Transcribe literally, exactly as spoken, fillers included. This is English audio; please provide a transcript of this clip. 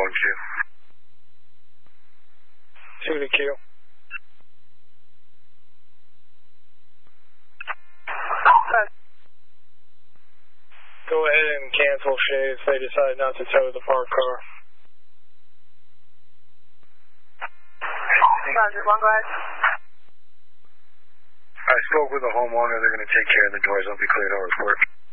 one Q. two to Q. Okay. Go ahead and cancel shades. They decided not to tow the parked car. Roger, one go ahead. I spoke with the homeowner. They're going to take care of the doors. I'll be cleared to report.